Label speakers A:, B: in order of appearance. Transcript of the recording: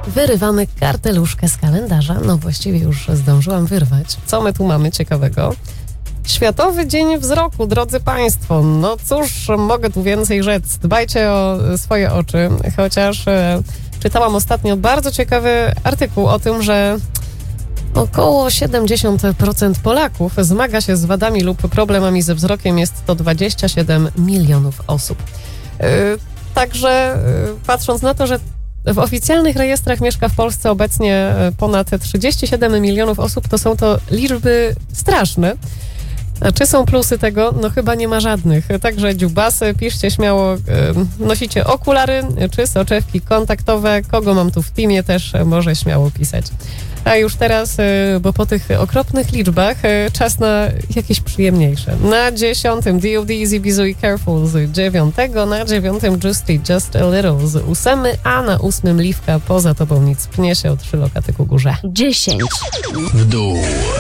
A: wyrywamy karteluszkę z kalendarza. No właściwie już zdążyłam wyrwać. Co my tu mamy ciekawego? Światowy Dzień Wzroku, drodzy Państwo. No cóż, mogę tu więcej rzec. Dbajcie o swoje oczy, chociaż czytałam ostatnio bardzo ciekawy artykuł o tym, że około 70% Polaków zmaga się z wadami lub problemami ze wzrokiem. Jest to 27 milionów osób. Także patrząc na to, że w oficjalnych rejestrach mieszka w Polsce obecnie ponad 37 milionów osób, to są to liczby straszne. A czy są plusy tego? No chyba nie ma żadnych. Także dziubasy, piszcie śmiało, nosicie okulary czy soczewki kontaktowe. Kogo mam tu w teamie, też może śmiało pisać. A już teraz, bo po tych okropnych liczbach, czas na jakieś przyjemniejsze. Na 10. D.O.D. Easy Bizu i Careful z 9. Na 9. Justy Just a Little z 8. A na 8. Liwka Poza Tobą nic pnie się o 3 lokaty ku górze.
B: 10
C: w dół.